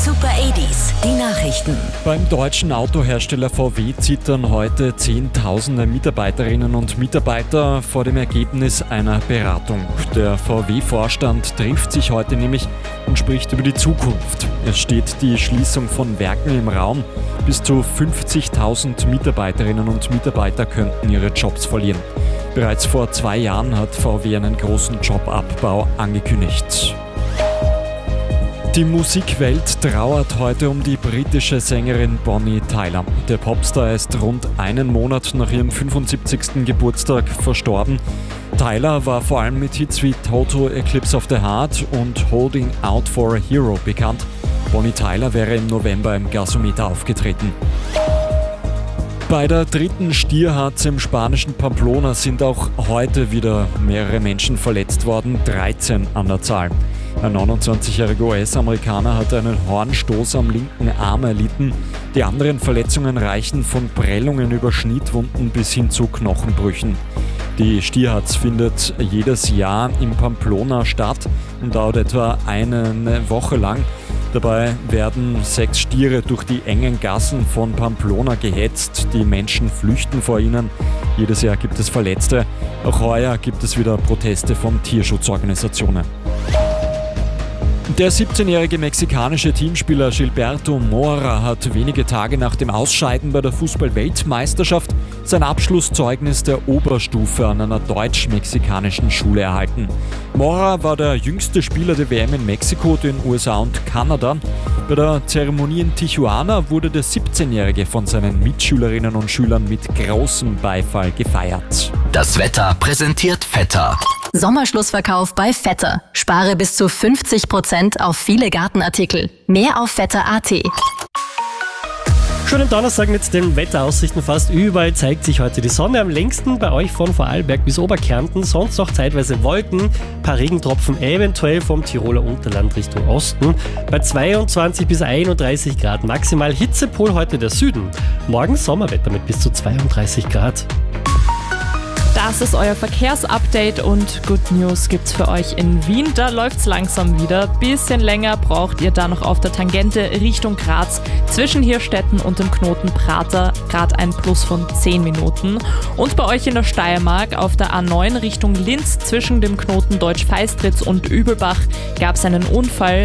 Super 80s, die Nachrichten. Beim deutschen Autohersteller VW zittern heute Zehntausende Mitarbeiterinnen und Mitarbeiter vor dem Ergebnis einer Beratung. Der VW-Vorstand trifft sich heute nämlich und spricht über die Zukunft. Es steht die Schließung von Werken im Raum. Bis zu 50.000 Mitarbeiterinnen und Mitarbeiter könnten ihre Jobs verlieren. Bereits vor 2 Jahren hat VW einen großen Jobabbau angekündigt. Die Musikwelt trauert heute um die britische Sängerin Bonnie Tyler. Der Popstar ist rund einen Monat nach ihrem 75. Geburtstag verstorben. Tyler war vor allem mit Hits wie Total Eclipse of the Heart und Holding Out for a Hero bekannt. Bonnie Tyler wäre im November im Gasometer aufgetreten. Bei der 3. Stierhatz im spanischen Pamplona sind auch heute wieder mehrere Menschen verletzt worden, 13 an der Zahl. Ein 29-jähriger US-Amerikaner hat einen Hornstoß am linken Arm erlitten. Die anderen Verletzungen reichen von Prellungen über Schnittwunden bis hin zu Knochenbrüchen. Die Stierhatz findet jedes Jahr im Pamplona statt und dauert etwa eine Woche lang. Dabei werden 6 Stiere durch die engen Gassen von Pamplona gehetzt. Die Menschen flüchten vor ihnen. Jedes Jahr gibt es Verletzte. Auch heuer gibt es wieder Proteste von Tierschutzorganisationen. Der 17-jährige mexikanische Teamspieler Gilberto Mora hat wenige Tage nach dem Ausscheiden bei der Fußball-Weltmeisterschaft sein Abschlusszeugnis der Oberstufe an einer deutsch-mexikanischen Schule erhalten. Mora war der jüngste Spieler der WM in Mexiko, den USA und Kanada. Bei der Zeremonie in Tijuana wurde der 17-jährige von seinen Mitschülerinnen und Schülern mit großem Beifall gefeiert. Das Wetter präsentiert Vetter. Sommerschlussverkauf bei Vetter. Spare bis zu 50% auf viele Gartenartikel. Mehr auf vetter.at. Schönen Donnerstag mit den Wetteraussichten. Fast überall zeigt sich heute die Sonne. Am längsten bei euch von Vorarlberg bis Oberkärnten. Sonst noch zeitweise Wolken, ein paar Regentropfen eventuell vom Tiroler Unterland Richtung Osten. Bei 22 bis 31 Grad maximal. Hitzepol heute der Süden. Morgen Sommerwetter mit bis zu 32 Grad. Das ist euer Verkehrsupdate und Good News gibt's für euch in Wien. Da läuft's langsam wieder. Bisschen länger braucht ihr da noch auf der Tangente Richtung Graz. Zwischen Hirstetten und dem Knoten Prater gerade ein Plus von 10 Minuten. Und bei euch in der Steiermark auf der A9 Richtung Linz zwischen dem Knoten Deutsch-Feistritz und Übelbach gab's einen Unfall.